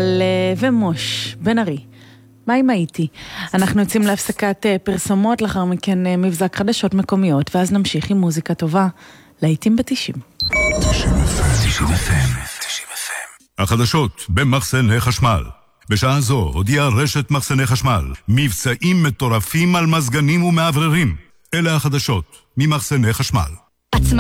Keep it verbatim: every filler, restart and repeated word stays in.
טל ומוש בן ארי. מה אם הייתי? אנחנו יוצאים להפסקת פרסומות, לאחר מכן מבזק חדשות מקומיות, ואז נמשיך עם מוזיקה טובה, להיטים בתשעים. תשעים אף אם. החדשות במחסני חשמל. בשעה זו הודיעה רשת מחסני חשמל מבצעים מטורפים על מזגנים ומעבררים. אלה החדשות ממחסני חשמל. עצמאי